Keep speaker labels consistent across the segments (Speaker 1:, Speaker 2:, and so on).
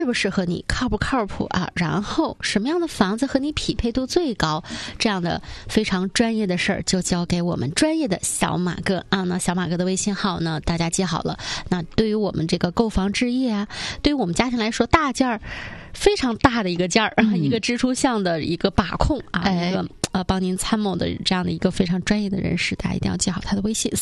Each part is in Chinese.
Speaker 1: 适不适合你，靠不靠谱啊？然后什么样的房子和你匹配度最高？这样的非常专业的事儿，就交给我们专业的小马哥啊。那小马哥的微信号呢，大家记好了。那对于我们这个购房置业啊，对于我们家庭来说，大件儿非常大的一个件儿，一个支出项的一个把控啊，一个帮您参谋的这样的一个非常专业的人士，大家一定要记好他的微信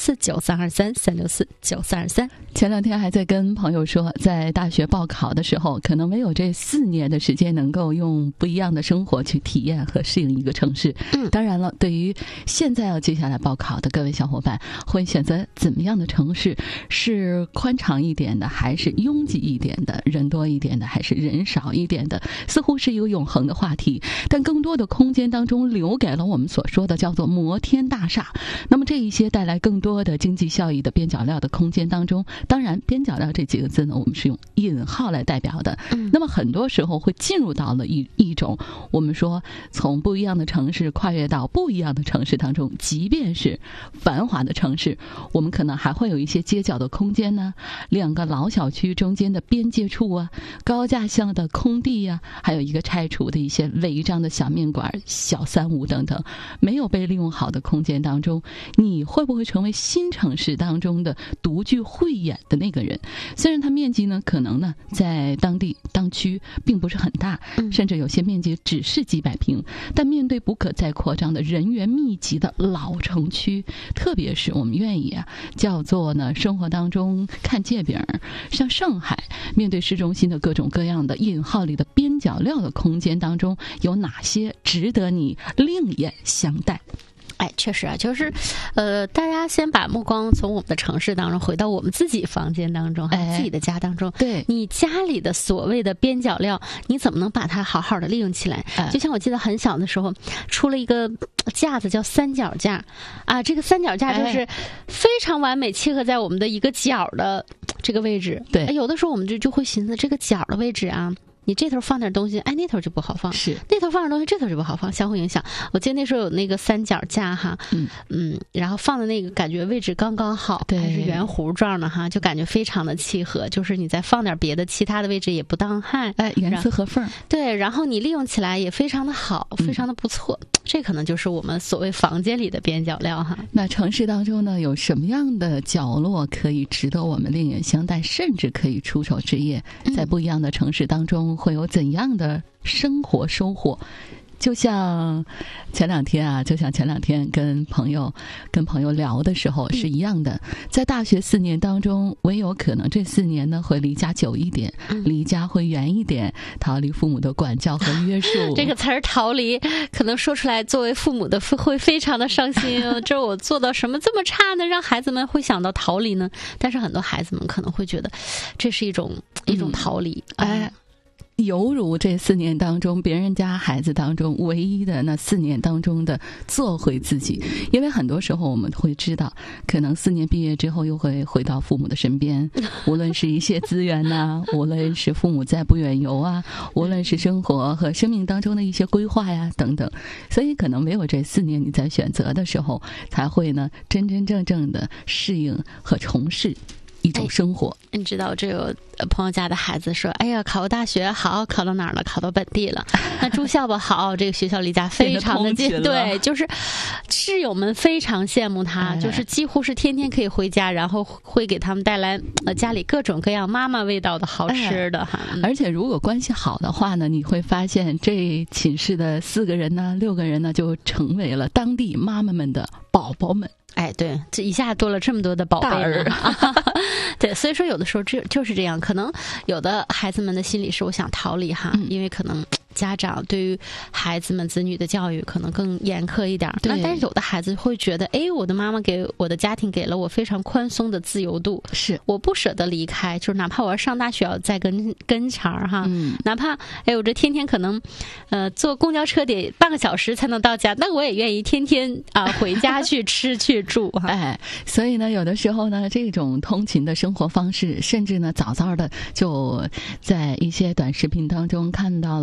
Speaker 1: 3649323，3649323。
Speaker 2: 前两天还在跟朋友说，在大学报考的时候，可能没有这4年的时间能够用不一样的生活去体验和适应一个城市。当然了，对于现在要接下来报考的各位小伙伴，会选择怎么样的城市？是宽敞一点的，还是拥挤一点的？人多一点的，还是人少一点的？似乎是一个永恒的话题，但更多的空间当中留给了我们所说的叫做摩天大厦。那么这一些带来更多的经济效益的边角料的空间当中，当然边角料这几个字呢，我们是用引号来代表的。那么很多时候会进入到了一种我们说从不一样的城市跨越到不一样的城市当中，即便是繁华的城市，我们可能还会有一些街角的空间呢，2个老小区中间的边界处啊，高架下的空地啊，还有一个拆除的一些违章的小面馆、小三无等等，没有被利用好的空间当中，你会不会成为新城市当中的独具慧眼的那个人？虽然它面积呢可能呢在当地当区并不是很大，甚至有些面积只是几百平，但面对不可再扩张的人员密集的老城区，特别是我们愿意叫做呢生活当中看界饼，像上海面对市中心的各种各样的引号里的边角料的空间当中，有哪些值得你另眼相待？
Speaker 1: 确实啊，就是大家先把目光从我们的城市当中回到我们自己房间当中，自己的家当中。
Speaker 2: 对，
Speaker 1: 你家里的所谓的边角料，你怎么能把它好好的利用起来？就像我记得很小的时候出了一个架子叫三脚架啊，这个三脚架就是非常完美契合在我们的一个角的这个位置。
Speaker 2: 对，
Speaker 1: 有的时候我们就会寻思这个角的位置啊，你这头放点东西，那头就不好放；
Speaker 2: 是
Speaker 1: 那头放点东西，这头就不好放，相互影响。我记得那时候有那个三脚架哈，然后放的那个感觉位置刚刚好，还是圆弧状的哈，就感觉非常的契合。就是你再放点别的其他的位置也不当害，
Speaker 2: 严丝合缝。
Speaker 1: 对，然后你利用起来也非常的好，非常的不错。这可能就是我们所谓房间里的边角料哈。
Speaker 2: 那城市当中呢，有什么样的角落可以值得我们另眼相待，甚至可以出手置业？在不一样的城市当中，会有怎样的生活收获？就像前两天跟朋友聊的时候是一样的，在大学4年当中，唯有可能这4年呢会离家久一点，离家会远一点，逃离父母的管教和约束。
Speaker 1: 这个词儿逃离，可能说出来作为父母的会非常的伤心。这我做到什么这么差呢，让孩子们会想到逃离呢？但是很多孩子们可能会觉得这是一种逃离。
Speaker 2: 犹如这4年当中，别人家孩子当中唯一的那4年当中的做回自己。因为很多时候我们会知道，可能4年毕业之后又会回到父母的身边，无论是一些资源呐，无论是父母在不远游啊，无论是生活和生命当中的一些规划呀等等，所以可能没有这4年你在选择的时候，才会呢真真正正的适应和重视一种生活。
Speaker 1: 你知道这有朋友家的孩子说，哎呀，考个大学好，考到哪儿了？考到本地了。那住校吧好，这个学校离家非常的近。对，就是室友们非常羡慕他，就是几乎是天天可以回家，然后会给他们带来家里各种各样妈妈味道的好吃的哈。
Speaker 2: 而且如果关系好的话呢，你会发现这寝室的4个人呢、6个人呢，就成为了当地妈妈们的宝宝们。
Speaker 1: 对，这一下多了这么多的宝贝儿。对，所以说有的时候就是这样，可能有的孩子们的心理是我想逃离哈，因为可能家长对于孩子们子女的教育可能更严苛一点。那但是有的孩子会觉得，我的妈妈给我的家庭给了我非常宽松的自由度，
Speaker 2: 是我
Speaker 1: 不舍得离开，就是哪怕我要上大学要在跟前儿哈，哪怕我这天天可能坐公交车得半个小时才能到家，那我也愿意天天回家去吃去住哈。
Speaker 2: 所以呢有的时候呢这种通勤的生活方式，甚至呢早早的就在一些短视频当中看到了当地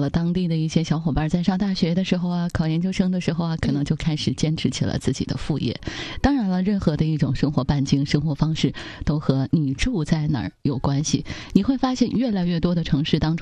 Speaker 2: 力的一些小伙伴在上大学的时候啊，考研究生的时候啊，可能就开始坚持起了自己的副业。当然了，任何的一种生活半径、生活方式都和你住在哪儿有关系。你会发现越来越多的城市当中